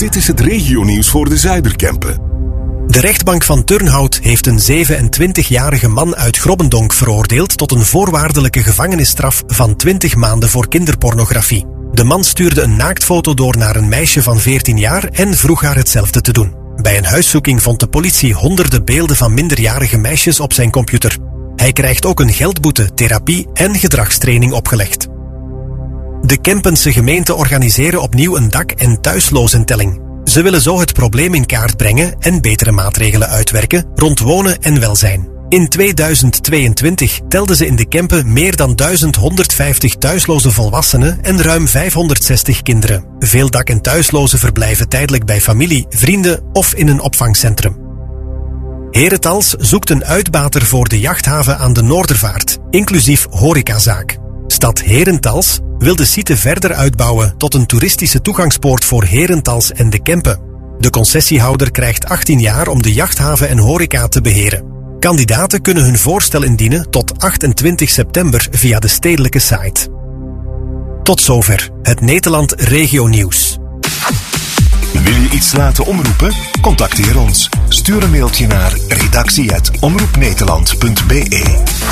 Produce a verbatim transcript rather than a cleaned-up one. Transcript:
Dit is het regionieuws voor de Zuiderkempen. De rechtbank van Turnhout heeft een zevenentwintigjarige man uit Grobbendonk veroordeeld tot een voorwaardelijke gevangenisstraf van twintig maanden voor kinderpornografie. De man stuurde een naaktfoto door naar een meisje van veertien jaar en vroeg haar hetzelfde te doen. Bij een huiszoeking vond de politie honderden beelden van minderjarige meisjes op zijn computer. Hij krijgt ook een geldboete, therapie en gedragstraining opgelegd. De Kempense gemeenten organiseren opnieuw een dak- en thuislozentelling. Ze willen zo het probleem in kaart brengen en betere maatregelen uitwerken rond wonen en welzijn. In tweeduizend tweeëntwintig telden ze in de Kempen meer dan duizend honderdvijftig thuisloze volwassenen en ruim vijfhonderdzestig kinderen. Veel dak- en thuislozen verblijven tijdelijk bij familie, vrienden of in een opvangcentrum. Herentals zoekt een uitbater voor de jachthaven aan de Noordervaart, inclusief horecazaak. Stad Herentals wil de site verder uitbouwen tot een toeristische toegangspoort voor Herentals en de Kempen. De concessiehouder krijgt achttien jaar om de jachthaven en horeca te beheren. Kandidaten kunnen hun voorstel indienen tot achtentwintig september via de stedelijke site. Tot zover het Nederland Regio Nieuws. Wil je iets laten omroepen? Contacteer ons. Stuur een mailtje naar redactie apenstaartje omroepnederland punt be.